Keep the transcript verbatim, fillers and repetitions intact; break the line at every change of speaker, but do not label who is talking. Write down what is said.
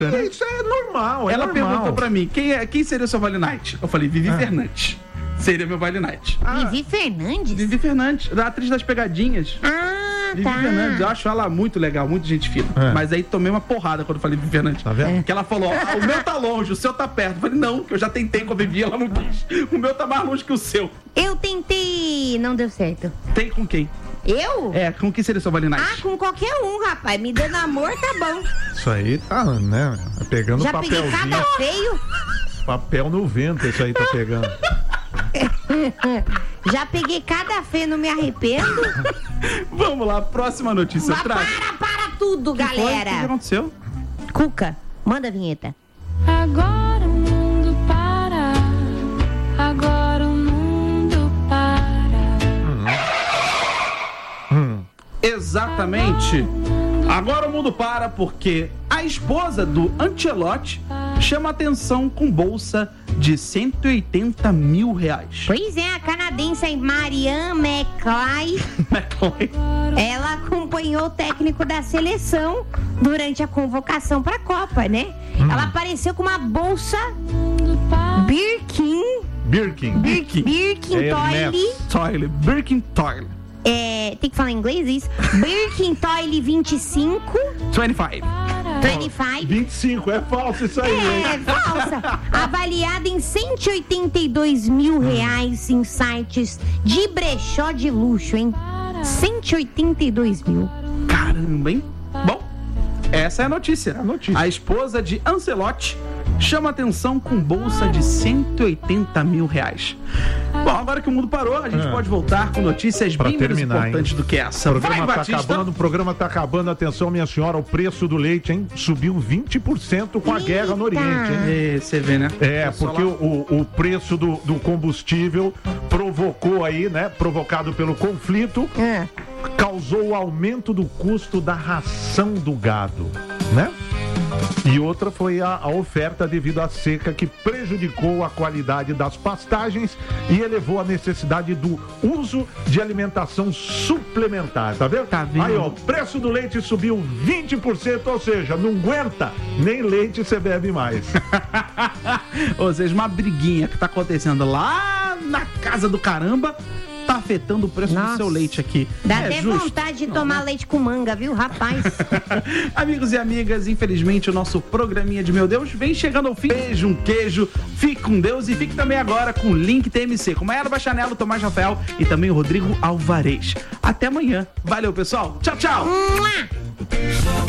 Isso é normal, é
Ela
normal.
perguntou pra mim, quem, é, quem seria o seu Vale Night? Eu falei, Vivi ah. Fernandes. Seria meu Vale Night.
Ah. Vivi Fernandes?
Vivi Fernandes, da atriz das pegadinhas.
Ah,
Vivi
tá.
Fernandes, eu acho ela muito legal, muito gente fina. É. Mas aí tomei uma porrada quando eu falei Vivi Fernandes.
Tá vendo?
Que ela falou, ah, o meu tá longe, o seu tá perto. Eu falei, não, que eu já tentei com a Vivi, ela não quis. O meu tá mais longe que o seu.
Eu tentei, não deu certo.
Tem com quem?
Eu?
É, com quem seria o seu Vale Night?
Ah, com qualquer um, rapaz. Me dando amor, tá bom.
Isso aí tá, né? Tá pegando
já
papelzinho.
Já peguei cada feio.
Papel no vento, isso aí tá pegando.
Já peguei cada feio, não me arrependo.
Vamos lá, próxima notícia.
Mas
Traz.
para, para tudo,
que
galera.
Foi? O que aconteceu?
Cuca, manda a vinheta.
Agora o mundo para. Agora o mundo para.
Hum. Hum.
Exatamente. Agora o mundo para porque a esposa do Ancelotti chama atenção com bolsa de cento e oitenta mil reais.
Pois é, a canadense Marianne McClay, ela acompanhou o técnico da seleção durante a convocação para a Copa, né? Hum. Ela apareceu com uma bolsa Birkin.
Birkin.
Birkin. Birkin
é
Toile.
Toile. Birkin Toile.
É, tem que falar em inglês isso? Birkin Toile vinte e cinco.
vinte e cinco.
vinte e cinco.
vinte e cinco, é falso isso aí.
É, falsa. Avaliada em cento e oitenta e dois mil reais em sites de brechó de luxo, hein? cento e oitenta e dois mil.
Caramba, hein? Bom, essa é a notícia.
A notícia.
A esposa de Ancelotti chama atenção com bolsa de cento e oitenta mil reais. Bom, agora que o mundo parou, a gente é. pode voltar com notícias pra bem terminar, menos importantes hein? do que essa.
O programa
Vai,
tá
Batista.
acabando, o programa tá acabando. Atenção, minha senhora, o preço do leite, hein? Subiu vinte por cento com a Eita. guerra no Oriente, hein?
Você vê, né?
É, porque o, o preço do, do combustível provocou aí, né? Provocado pelo conflito, é. causou o aumento do custo da ração do gado, né? E outra foi a, a oferta devido à seca que prejudicou a qualidade das pastagens e elevou a necessidade do uso de alimentação suplementar, tá vendo?
Tá vendo?
Aí, ó, o preço do leite subiu vinte por cento, ou seja, não aguenta, nem leite você bebe mais.
Ou seja, uma briguinha que tá acontecendo lá na casa do caramba tá afetando o preço Nossa. do seu leite aqui.
Dá
é
até
justo?
vontade de tomar Não, leite com manga, viu, rapaz?
Amigos e amigas, infelizmente o nosso programinha de Meu Deus vem chegando ao fim. Beijo, um queijo, fique com Deus e fique também agora com o Link T M C, com Maiara Bachanello, Tomás Rafael e também o Rodrigo Alvarez. Até amanhã. Valeu, pessoal. Tchau, tchau.
Mua!